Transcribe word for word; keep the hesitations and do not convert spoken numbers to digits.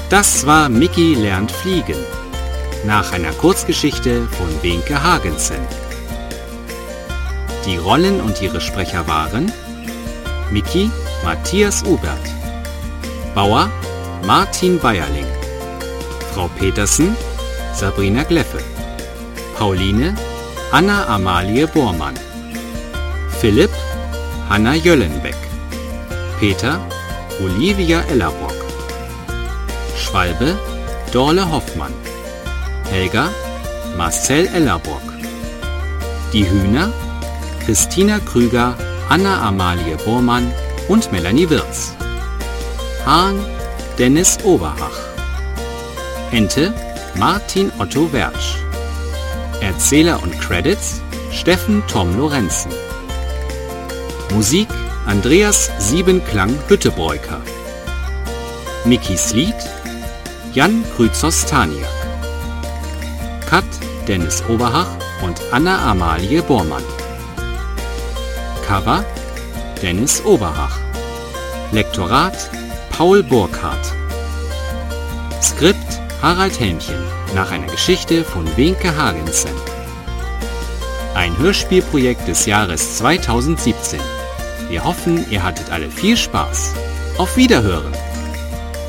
Das war Micky lernt fliegen, nach einer Kurzgeschichte von Wenke Hagensen. Die Rollen und ihre Sprecher waren Micky Matthias Ubert, Bauer Martin Bayerling, Frau Petersen Sabrina Gleffe, Pauline Anna Amalie Bormann, Philipp Hanna Jöllenbeck, Peter Olivia Ellerbrock, Schwalbe Dorle Hoffmann, Helga Marcel Ellerbrock, die Hühner Christina Krüger, Anna Amalie Bormann und Melanie Wirz, Hahn Dennis Oberhach, Ente Martin Otto Wertsch, Erzähler und Credits Steffen Tom Lorenzen, Musik Andreas Siebenklang Hüttebreuker, Mickys Lied Jan Krützos-Staniak, Kat Dennis Oberhach und Anna Amalie Bormann, Cover Dennis Oberhach, Lektorat Paul Burkhardt, Skript Harald Helmchen nach einer Geschichte von Wenke Hagensen. Ein Hörspielprojekt des Jahres zweitausendsiebzehn. Wir hoffen, ihr hattet alle viel Spaß. Auf Wiederhören!